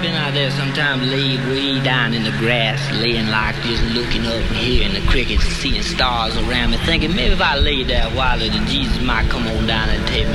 been out there sometimes laid way down in the grass, laying like this, looking up and hearing the crickets, seeing stars around me, thinking maybe if I lay there a while, that Jesus might come on down and take me